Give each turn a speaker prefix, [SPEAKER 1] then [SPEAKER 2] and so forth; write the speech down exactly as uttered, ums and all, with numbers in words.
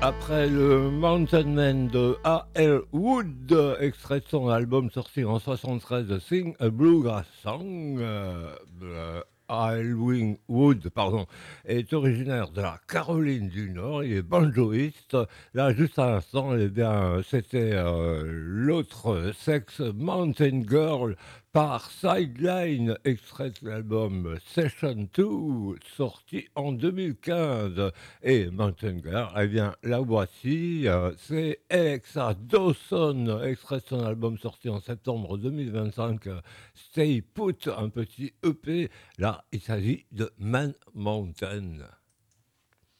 [SPEAKER 1] Après le Mountain Man de A L. Wood, extrait de son album sorti en soixante-treize, Sing a Bluegrass Song, euh, euh, A L. Wood, pardon, est originaire de la Caroline du Nord, il est banjoïste. Là, juste à l'instant, eh bien, c'était euh, l'autre sexe, Mountain Girl, par Sideline, extrait de l'album Session deux, sorti en deux mille quinze. Et Mountain Girl, eh bien, la voici, euh, c'est Alexa Dawson, extrait de son album sorti en septembre deux mille vingt-cinq, euh, Stay Put, un petit E P. Là, il s'agit de Man Mountain.